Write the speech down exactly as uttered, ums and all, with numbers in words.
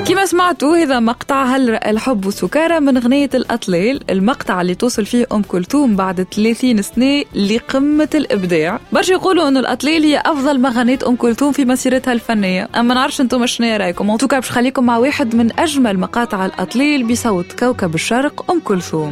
كما سمعتوا هذا مقطع هل الحب وسكارى من غنية الأطلال، المقطع اللي توصل فيه أم كلثوم بعد ثلاثين سنة لقمة الإبداع. برشا يقولوا إنه الأطلال هي أفضل ما غنيت أم كلثوم في مسيرتها الفنية، أما نعرفش أنتم شنو رأيكم. أنتوكا باش خليكم مع واحد من أجمل مقاطع الأطلال بصوت كوكب الشرق أم كلثوم.